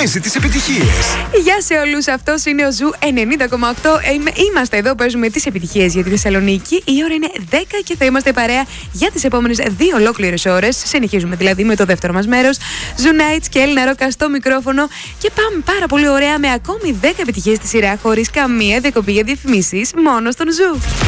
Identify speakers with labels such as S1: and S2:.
S1: παίζει τις επιτυχίες.
S2: Γεια σε όλους, αυτός είναι ο Ζου 90,8. Είμαστε εδώ, παίζουμε τις επιτυχίες για τη Θεσσαλονίκη. Η ώρα είναι 10 και θα είμαστε παρέα για τις επόμενες 2 ολόκληρες ώρες. Συνεχίζουμε δηλαδή με το δεύτερο μας μέρος. Ζου Nights και Έλληνα Ρόκα στο μικρόφωνο. Και πάμε πάρα πολύ ωραία με ακόμη 10 επιτυχίες στη σειρά, χωρίς καμία διακοπή για διαφημίσεις, μόνο στον Ζου.